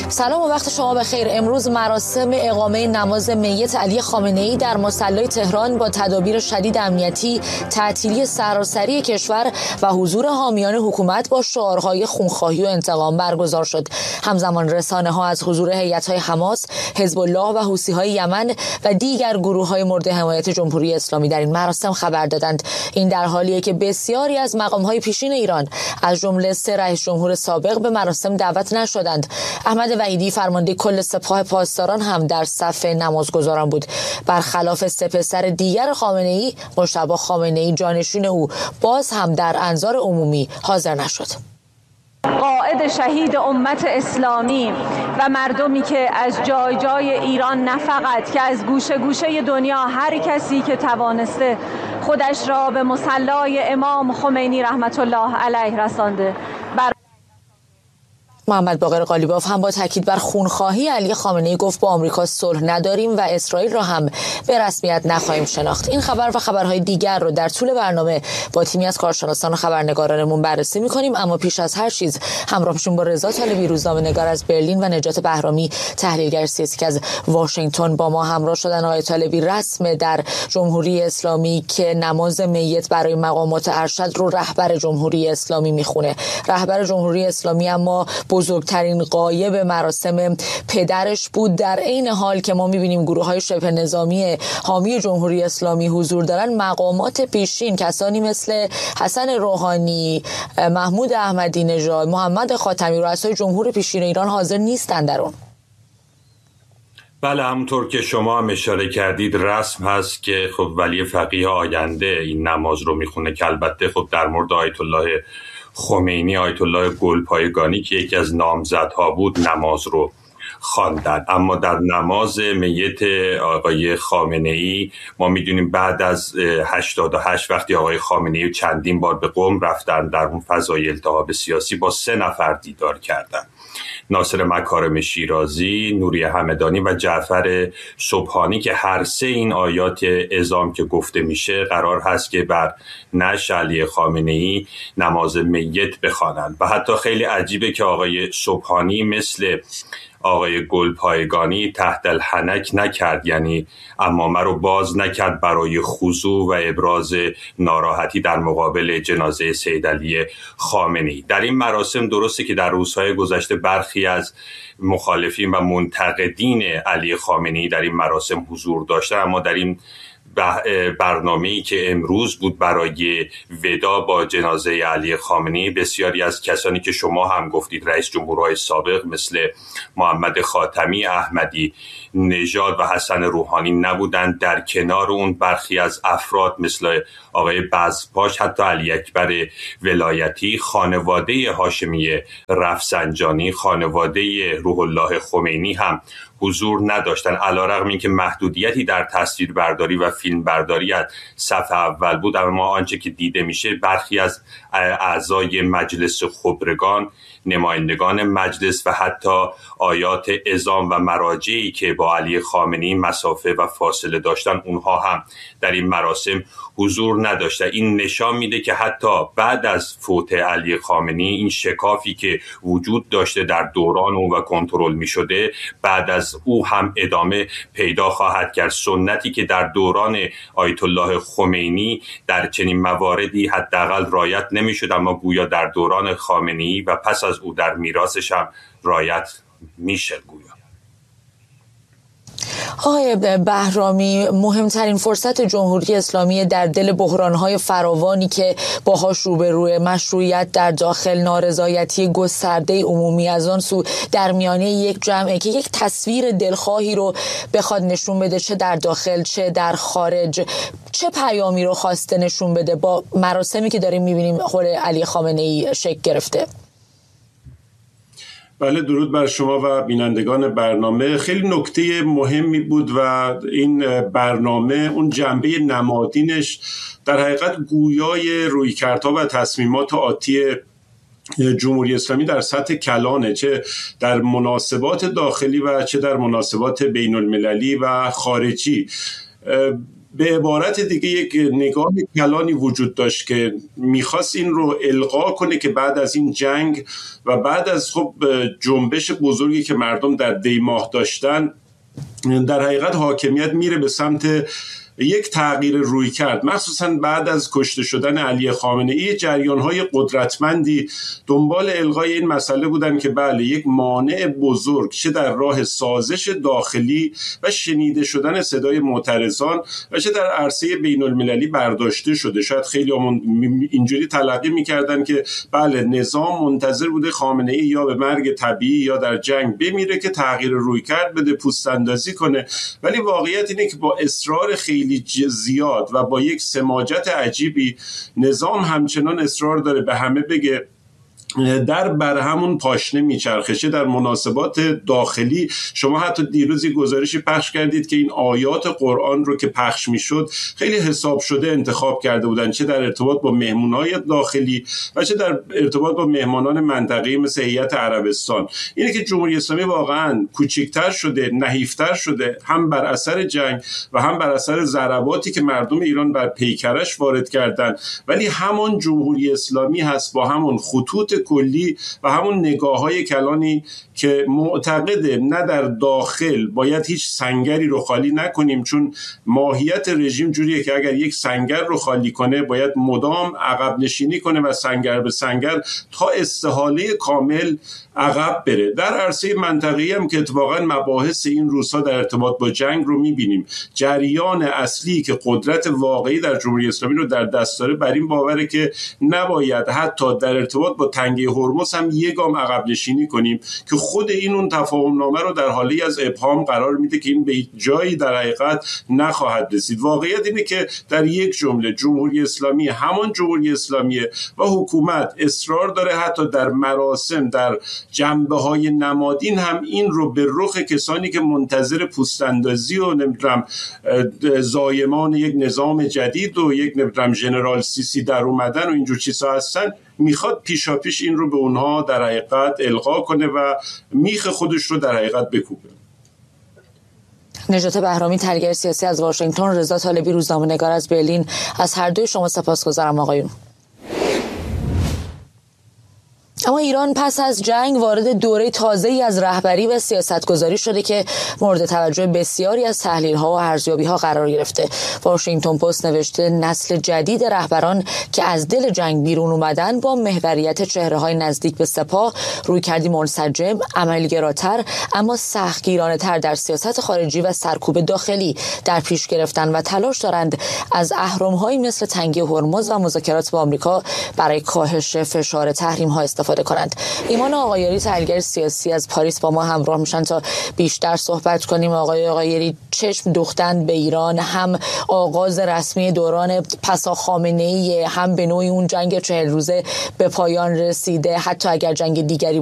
سلام و وقت شما بخیر. امروز مراسم اقامه نماز میت علی خامنه‌ای در مصلی تهران با تدابیر شدید امنیتی، تعطیلی سراسری کشور و حضور حامیان حکومت با شعارهای خونخواهی و انتقام برگزار شد. همزمان رسانه‌ها از حضور هیئت‌های حماس، حزب الله و حوثی‌های یمن و دیگر گروه‌های مورد حمایت جمهوری اسلامی در این مراسم خبر دادند. این در حالیه که بسیاری از مقام‌های پیشین ایران از جمله 3 رئیس جمهور سابق به مراسم دعوت نشدند. احمد وحیدی فرمانده کل سپاه پاسداران هم در صف نمازگزاران بود. برخلاف 3 پسر دیگر خامنه‌ای، مجتبی خامنه‌ای جانشین او باز هم در انظار عمومی حاضر نشد. قائد شهید امت اسلامی و مردمی که از جای جای ایران، نه فقط که از گوشه گوشه دنیا، هر کسی که توانسته خودش را به مصلی امام خمینی رحمت الله علیه رسانده. محمد باقر قالیباف هم با تاکید بر خونخواهی علی خامنه‌ای گفت با آمریکا صلح نداریم و اسرائیل را هم به رسمیت نخواهیم شناخت. این خبر و خبرهای دیگر رو در طول برنامه با تیمی از کارشناسان و خبرنگارانمون بررسی می‌کنیم، اما پیش از هر چیز همراه میشیم با رضا طالبی، روزنامه‌نگار از برلین، و نجات بهرامی، تحلیلگر سیاسی که از واشنگتن با ما همراه شدن. آقای طالبی، رسم در جمهوری اسلامی که نماز میت برای مقامات ارشد رو رهبر جمهوری اسلامی میخونه. رهبر جمهوری اسلامی اما بزرگترین غایب مراسم پدرش بود، در عین حال که ما می‌بینیم گروه‌های شبه نظامی حامی جمهوری اسلامی حضور دارن. مقامات پیشین، کسانی مثل حسن روحانی، محمود احمدی نژاد، محمد خاتمی، رؤسای جمهور پیشین ایران حاضر نیستند در اون. بله، همونطور که شما هم اشاره کردید رسم هست که خب ولی فقیه آینده این نماز رو میخونه، که البته خب در مورد آیت الله خمینی، آیت الله گلپایگانی که یکی از نامزدها بود، نماز رو خواندن. اما در نماز میت آقای خامنه‌ای ما میدونیم بعد از 88 وقتی آقای خامنه‌ای چندین بار به قم رفتن، در اون فضای التهاب سیاسی با 3 نفر دیدار کردن: ناصر مکارم شیرازی، نوری همدانی و جعفر سبحانی، که هر 3 این آیات اعظام که گفته میشه قرار هست که بر نعش علی خامنه‌ای نماز میت بخوانند. و حتی خیلی عجیبه که آقای سبحانی مثل آقای گلپایگانی تحت الحنک نکرد، یعنی عمامه رو باز نکرد برای خضوع و ابراز ناراحتی در مقابل جنازه سید علی خامنه‌ای. در این مراسم درسته که در روزهای گذشته برخی از مخالفین و منتقدین علی خامنه‌ای در این مراسم حضور داشتن، اما در این برنامه‌ای که امروز بود برای ودا با جنازه علی خامنه‌ای، بسیاری از کسانی که شما هم گفتید رئیس جمهورهای سابق مثل محمد خاتمی، احمدی نژاد و حسن روحانی نبودند. در کنار اون برخی از افراد مثل آقای بزپاش، حتی علی اکبر ولایتی، خانواده هاشمی رفسنجانی، خانواده روح الله خمینی هم حضور نداشتن، علیرغم اینکه محدودیتی در تصویر برداری و فیلم برداری از صف اول بود. اما آنچه که دیده میشه برخی از اعضای مجلس خبرگان، نمایندگان مجلس و حتی آیات اعظام و مراجعی که با علی خامنه‌ای مسافه و فاصله داشتن، اونها هم در این مراسم حضور نداشتن. این نشان میده که حتی بعد از فوت علی خامنه‌ای این شکافی که وجود داشته در دوران او و کنترل میشده بعد از او هم ادامه پیدا خواهد کرد. سنتی که در دوران آیت الله خمینی در چنین مواردی حداقل رعایت نمیشد، اما گویا در دوران خامنه‌ای و پس از او در میراثش هم رعایت میشه. گویا آقای بهرامی، مهمترین فرصت جمهوری اسلامی در دل بحران‌های فراوانی که باهاش روبروه، مشروعیت در داخل، نارضایتی گسترده عمومی از آن سو، در میانه یک جمعه که یک تصویر دلخواهی رو بخواد نشون بده، چه در داخل چه در خارج، چه پیامی رو خواسته نشون بده با مراسمی که داریم می‌بینیم حول علی خامنه‌ای شکل گرفته؟ بله، درود بر شما و بینندگان برنامه. خیلی نکته مهمی بود و این برنامه اون جنبه نمادینش در حقیقت گویای رویکردها و تصمیمات آتی جمهوری اسلامی در سطح کلانه، چه در مناسبات داخلی و چه در مناسبات بین المللی و خارجی. به عبارت دیگه یک نگاه کلانی وجود داشت که میخواست این رو القا کنه که بعد از این جنگ و بعد از خب جنبش بزرگی که مردم در دی ماه داشتن، در حقیقت حاکمیت میره به سمت یک تغییر روی کرد، مخصوصا بعد از کشته شدن علی خامنه ای. جریان‌های قدرتمندی دنبال الغای این مسئله بودن که بله، یک مانع بزرگ چه در راه سازش داخلی و شنیده شدن صدای معترضان و چه در عرصه بین المللی برداشته شده. شاید خیلی اینجوری تلقی می‌کردن که بله، نظام منتظر بوده خامنه ای یا به مرگ طبیعی یا در جنگ بمیره که تغییر روی کرد بده، پوست اندازی کنه. ولی واقعیت اینه که با اصرار خیلی زیاد و با یک سماجت عجیبی نظام همچنان اصرار داره به همه بگه در بر همون پاشنه میچرخه. چه در مناسبات داخلی، شما حتی دیروزی گزارشی پخش کردید که این آیات قرآن رو که پخش میشد خیلی حساب شده انتخاب کرده بودن، چه در ارتباط با مهمونای داخلی و چه در ارتباط با مهمانان منطقه‌ای مثل هیئت عربستان. اینه که جمهوری اسلامی واقعا کوچکتر شده، نحیفتر شده، هم بر اثر جنگ و هم بر اثر ضرباتی که مردم ایران بر پیکرش وارد کردن، ولی همون جمهوری اسلامی هست با همون خطوط کلی و همون نگاه‌های کلانی که معتقده نه در داخل باید هیچ سنگری رو خالی نکنیم، چون ماهیت رژیم جوریه که اگر یک سنگر رو خالی کنه باید مدام عقب نشینی کنه و سنگر به سنگر تا استحاله کامل عقب بره. در عرصه منطقه‌ای هم که اتفاقا مباحث این روزها در ارتباط با جنگ رو می‌بینیم، جریان اصلی که قدرت واقعی در جمهوری اسلامی رو در دست داره بر این باوره که نباید حتی در ارتباط با تنگه هرمز هم یک گام عقب نشینی کنیم، که خود این اون تفاهم نامه رو در حالی از ابهام قرار میده که این به جایی در حقیقت نخواهد رسید. واقعیت اینه که در یک جمله جمهوری اسلامی همان جمهوری اسلامیه و حکومت اصرار داره حتی در مراسم، در جنبه‌های نمادین هم این رو به رخ کسانی که منتظر پوست‌اندازی و نمیدونم زایمان یک نظام جدید و یک نمیدونم ژنرال سیسی در اومدن و اینجور چیزا هستن، میخواد پیشاپیش این رو به اونها در حقیقت القا کنه و میخ خودش رو در حقیقت بکوبه. نجات بهرامی، تحلیلگر سیاسی از واشنگتن، رضا طالبی، روزنامه‌نگار از برلین، از هر دوی شما سپاسگزارم آقایون. اما ایران پس از جنگ وارد دوره تازه‌ای از رهبری و سیاستگذاری شده که مورد توجه بسیاری از تحلیل‌ها و ارزیابی‌ها قرار گرفته. واشنگتن پست نوشته نسل جدید رهبران که از دل جنگ بیرون اومدن با محوریت چهره‌های نزدیک به سپاه، رویکردی منسجم، عملگراتر اما سختگیرانه‌تر در سیاست خارجی و سرکوب داخلی در پیش گرفتن و تلاش دارند از اهرم‌هایی مثل تنگه هرمز و مذاکرات با آمریکا برای کاهش فشار تحریم‌ها استفاده کنند. ایمان آقایری، تحلیلگر سیاسی از پاریس، با ما همراه میشن تا بیشتر صحبت کنیم. آقای آقایری، چشم دوختن به ایران، هم آغاز رسمی دوران پسا خامنه‌ای، هم به نوعی اون جنگ 40 روزه به پایان رسیده، حتی اگر جنگ دیگری